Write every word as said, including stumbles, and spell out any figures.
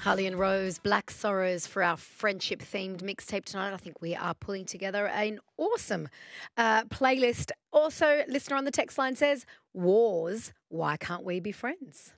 Harley and Rose, Black Sorrows for our friendship-themed mixtape tonight. I think we are pulling together an awesome uh, playlist. Also, listener on the text line says, Wars, why can't we be friends?